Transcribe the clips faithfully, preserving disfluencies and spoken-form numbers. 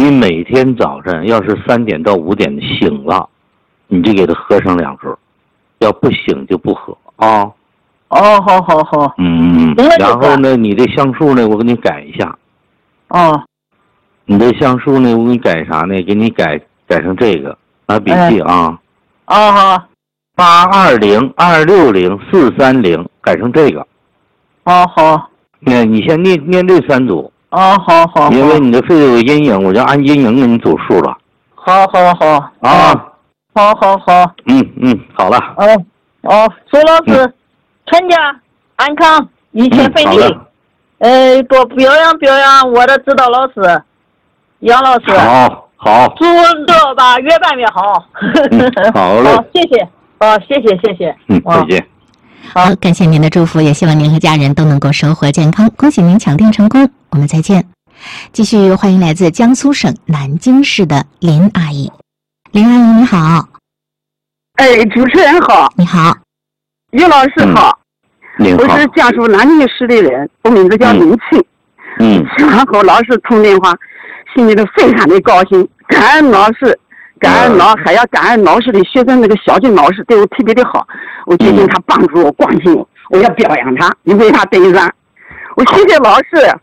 你每天早晨要是三点到五点醒了，你就给他喝上两盒，要不醒就不喝啊。 哦，好好好。 嗯，然后呢，你的橡树呢，我给你改一下。 哦。 你的橡树呢，我给你改啥呢？给你改改成这个，拿笔记啊。 哦好。 八二零二六零四三零改成这个。 哦好。 那你先念念这三组。 哦好好。 因为你的肺有阴影，我就按阴影给你组数了。 好好好。 啊。 好好好。 嗯嗯，好了。 哦哦，周老师，嗯、全家安康，一切顺利。嗯、呃，多表扬表扬我的指导老师杨老师。 好好。 祝这吧越办越好。 嗯、好嘞。 好，谢谢。好，谢谢谢谢。 嗯，再见。 好，感谢您的祝福，也希望您和家人都能够收获健康。恭喜您抢订成功，我们再见。继续欢迎来自江苏省南京市的林阿姨。林阿姨你好。 哎，主持人好。 你好。 于老师好。 嗯、 我是江苏南京市的人，我名字叫林庆。 嗯。 喜欢和老师通电话，心里头非常的高兴，感恩老师。感恩老，还要感恩老师的学生那个小静老师对我特别的好，我最近他帮助我、关心我，我要表扬他，你为他点赞。我谢谢老师。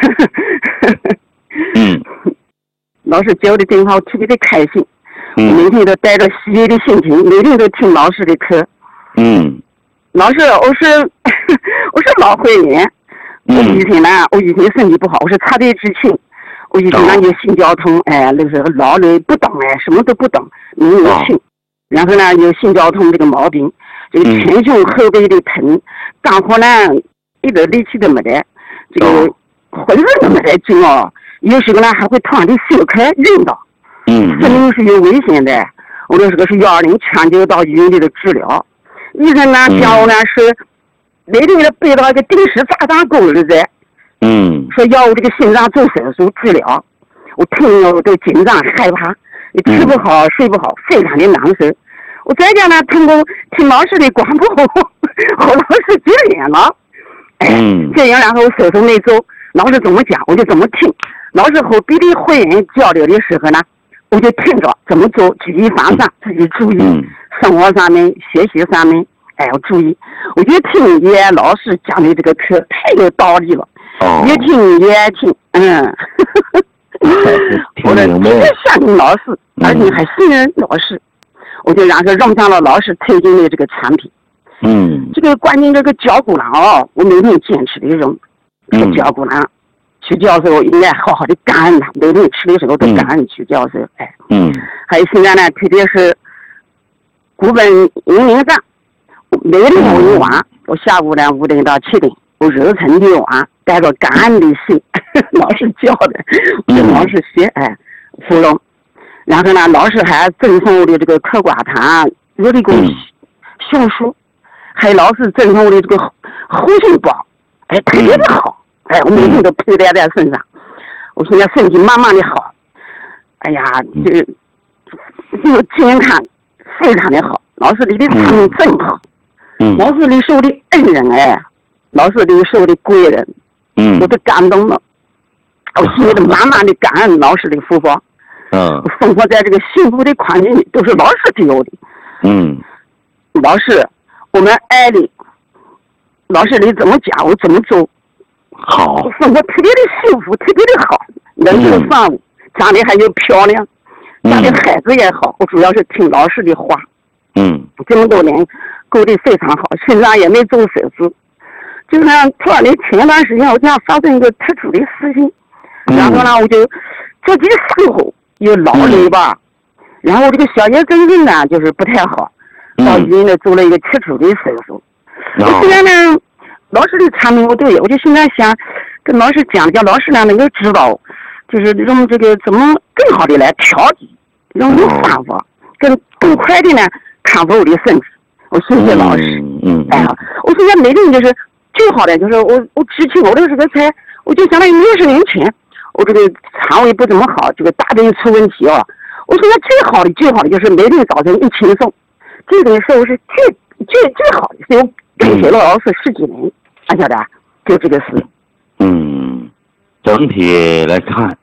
嗯。 老师接我的电话，我特别的开心。 嗯。 每天都带着喜悦的心情，每天都听老师的课。 嗯。 老师，我是我是老会员，我以前呢，我以前身体不好，我是插队知青。我以前呢有性交通，哎，那个时候老了不懂哎，什么都不懂，没有性，然后呢有性交通这个毛病，这个前胸后背的疼，干活呢一点力气都没得，这个浑身都没得劲哦，有时候呢还会突然的休克晕倒， 嗯， 生命是有危险的。我那时候是幺二零抢救到医院里的治疗，医生呢讲我呢是每天要背到一个定时炸弹沟里在。 嗯， 说要我这个心脏做手术治疗，我听了我都紧张害怕，也吃不好、嗯、睡不好，非常的难受。我在家呢，通过听老师的广播，和老师结缘了。哎， 嗯， 这样然后手术没做，老师怎么讲我就怎么听。老师和别的会员交流的时候呢，我就听着怎么做，举一反三，自己注意、嗯、生活上面、学习上面，哎要注意。我就听叶老师讲的这个课太有道理了。 哦， 越听越听，嗯，我的特别相信老师，而且还信任老师，我就然后用上了老师推荐的这个产品。 嗯， 这个关键这个胶骨囊哦，我每天坚持的用，这个胶骨囊，曲教授应该好好的感恩他，每天吃的时候都感恩曲教授，哎， 嗯， 还有现在呢，特别是骨本银铃上，每天我一晚，我下午呢五点到七点。我热忱的玩，带着感恩的心，老师教的，跟老师学，哎，芙蓉。然后呢，老师还赠送我的这个嗑瓜糖，我的个橡树，还有老师赠送我的这个护心宝，哎，特别的好，哎，我每天都佩戴在身上。我现在身体慢慢的好，哎呀，这个这个健康非常的好。老师你的产品真好，老师你是我的恩人哎。老师你是我的贵人， 嗯， 我都感动了，我心里头满满的感恩老师的福报， 嗯， 生活在这个幸福的环境里都是老师给我的， 嗯， 老师，我们爱你，老师你怎么讲我怎么做， 好， 我生活特别的幸福，特别的好，能够上午，家里还有漂亮，家里孩子也好，我主要是听老师的话， 嗯， 这么多年过得非常好，身上也没做手术。就那样突然的前一段时间，我这样发生一个特殊的事情， 嗯、 然后呢，我就自己生活又劳累吧，嗯、然后我这个小叶根筋呢就是不太好，到医院呢做了一个切除的手术。嗯、我现在呢，老师的产品我都有，我就现在想跟老师讲，叫老师呢能够指导，就是用这个怎么更好的来调节，用有方法更更快的呢康复我的身体。我谢谢老师。 嗯嗯。 哎呀，我现在每天就是。最好的就是我，我之前我那时候才，我就相当于六十年前，我这个肠胃不怎么好，这个大便出问题啊。我现在最好的最好的就是每天早晨一轻松，这个是我是最最最好的，是我跟随了老师十几年，俺晓得，就这个事。 嗯，整体来看，